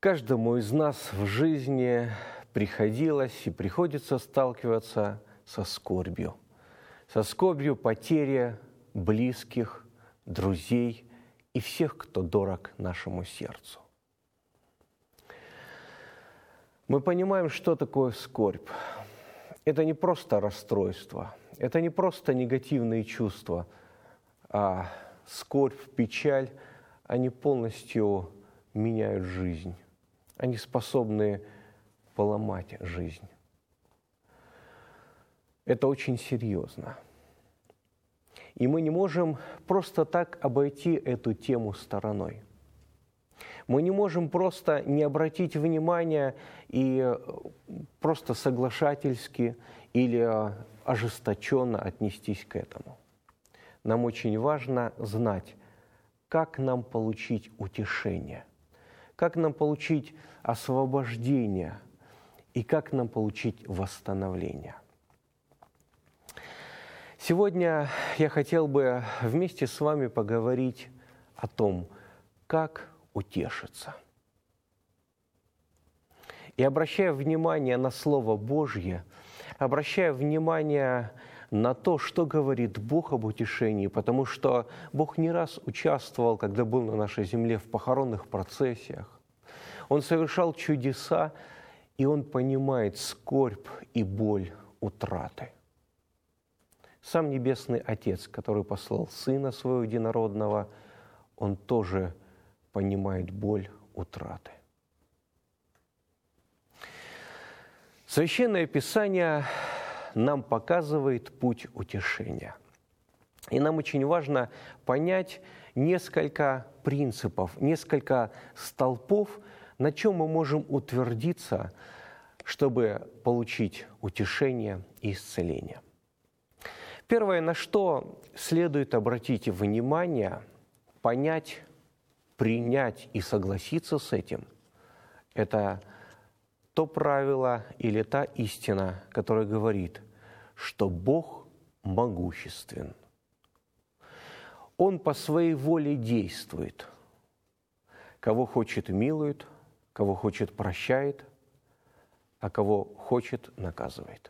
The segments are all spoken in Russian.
Каждому из нас в жизни приходилось и приходится сталкиваться со скорбью. Со скорбью потери близких, друзей и всех, кто дорог нашему сердцу. Мы понимаем, что такое скорбь. Это не просто расстройство, это не просто негативные чувства, а скорбь, печаль, они полностью меняют жизнь. Они способны поломать жизнь. Это очень серьезно. И мы не можем просто так обойти эту тему стороной. Мы не можем просто не обратить внимания и просто соглашательски или ожесточенно отнестись к этому. Нам очень важно знать, как нам получить утешение, как нам получить освобождение и как нам получить восстановление. Сегодня я хотел бы вместе с вами поговорить о том, как утешиться. И обращая внимание на Слово Божье, обращая внимание на то, что говорит Бог об утешении, потому что Бог не раз участвовал, когда был на нашей земле, в похоронных процессиях. Он совершал чудеса, и Он понимает скорбь и боль утраты. Сам Небесный Отец, который послал Сына Своего Единородного, Он тоже понимает боль утраты. Священное Писание нам показывает путь утешения. И нам очень важно понять несколько принципов, несколько столпов, на чем мы можем утвердиться, чтобы получить утешение и исцеление. Первое, на что следует обратить внимание, понять, принять и согласиться с этим, это то правило или та истина, которая говорит, что Бог могуществен. Он по своей воле действует. Кого хочет, милует, кого хочет, прощает, а кого хочет, наказывает.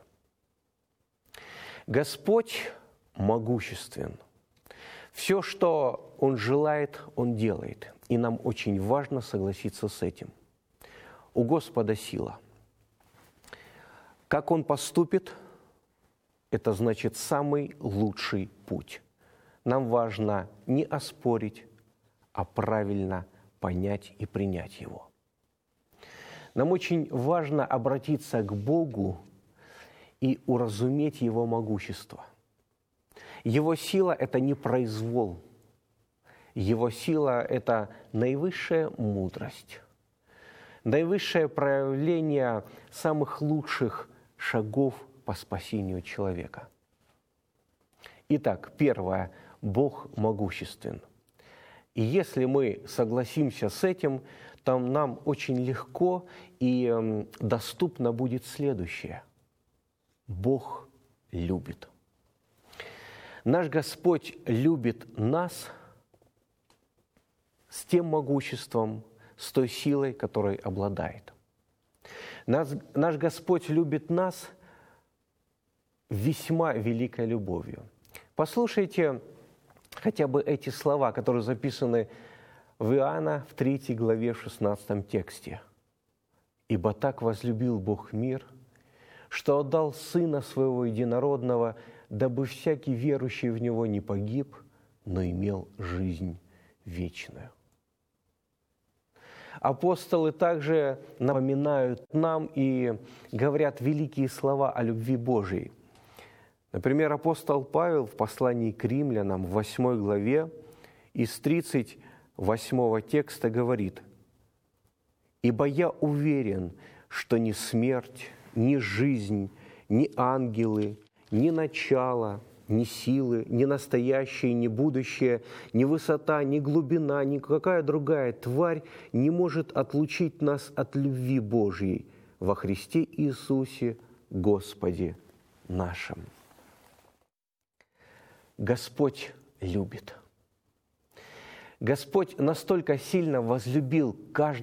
Господь могуществен. Все, что Он желает, Он делает. И нам очень важно согласиться с этим. У Господа сила. Как Он поступит, это значит самый лучший путь. Нам важно не оспорить, а правильно понять и принять Его. Нам очень важно обратиться к Богу и уразуметь Его могущество. Его сила – это не произвол. Его сила – это наивысшая мудрость, наивысшее проявление самых лучших шагов по спасению человека. Итак, первое – Бог могуществен. И если мы согласимся с этим, то нам очень легко и доступно будет следующее. Бог любит. Наш Господь любит нас с тем могуществом, с той силой, которой обладает. Наш Господь любит нас весьма великой любовью. Послушайте хотя бы эти слова, которые записаны в Иоанна в 3 главе, в 16 тексте. «Ибо так возлюбил Бог мир, что отдал Сына Своего Единородного, дабы всякий верующий в Него не погиб, но имел жизнь вечную». Апостолы также напоминают нам и говорят великие слова о любви Божией. Например, апостол Павел в послании к римлянам в 8 главе из 38 текста говорит: «Ибо я уверен, что ни смерть, ни жизнь, ни ангелы, ни начало, ни силы, ни настоящее, ни будущее, ни высота, ни глубина, ни какая другая тварь не может отлучить нас от любви Божьей во Христе Иисусе, Господе нашим». Господь любит. Господь настолько сильно возлюбил каждого